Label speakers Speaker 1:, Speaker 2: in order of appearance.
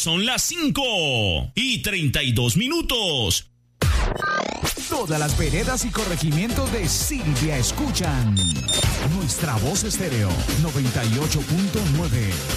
Speaker 1: son las 5:32.
Speaker 2: Todas las veredas y corregimientos de Silvia escuchan Nuestra Voz Estéreo 98.9.